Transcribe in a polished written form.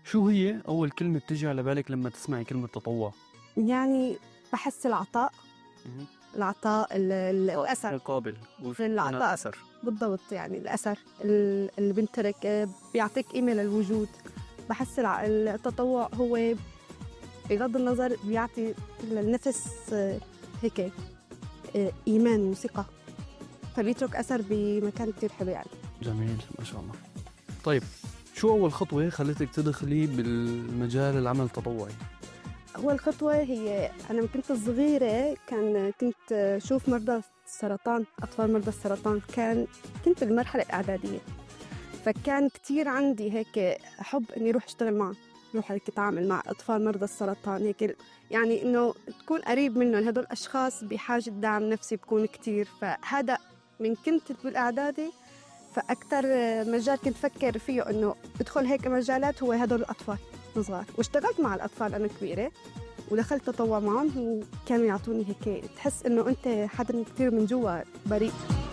شو هي أول كلمة بتجي على بالك لما تسمعي كلمة تطوع؟ يعني بحس العطاء، الأثر، مقابل العطاء أثر. بالضبط، يعني الأثر اللي بنترك بيعطيك قيمة للوجود. بحس التطوع هو بغض النظر بيعطي للنفس هيك إيمان وثقة، فبيترك أثر بمكان كتير حلو يعني. جميل ما شاء الله. طيب شو أول خطوة خلتك تدخلي بالمجال العمل التطوعي؟ أول خطوة هي أنا من كنت صغيرة كنت شوف مرضى السرطان، أطفال مرضى السرطان، كنت بالمرحلة الإعدادية، فكان كتير عندي هيك حب إني أروح أشتغل معه، أروح هيك أتعامل مع أطفال مرضى السرطان، هيك يعني إنه تكون قريب منهم. هدول أشخاص بحاجة دعم نفسي بكون كتير، فهذا من كنت بالإعدادي. فأكتر مجال كنت فكر فيه إنه أدخل هيك مجالات هو هدول الأطفال صغار، واشتغلت مع الأطفال أنا كبيرة ودخلت تطوع معهم، وكانوا يعطوني هيك تحس إنه أنت حدا كتير من جوا بريء.